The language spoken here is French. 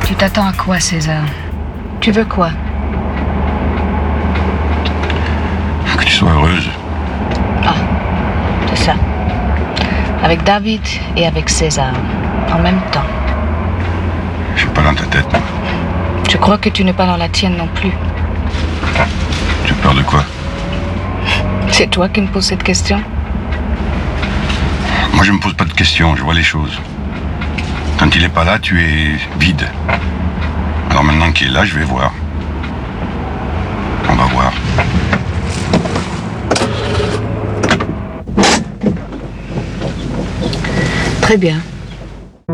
Tu t'attends à quoi, César? Tu veux quoi? Que tu sois heureuse. Ah, c'est ça. Avec David et avec César, en même temps. Je suis pas dans ta tête. Je crois que tu n'es pas dans la tienne non plus. Tu as peur de quoi? C'est toi qui me poses cette question? Moi, je me pose pas de questions, je vois les choses. Quand il est pas là, tu es vide. Alors maintenant qu'il est là, je vais voir. On va voir. Très bien.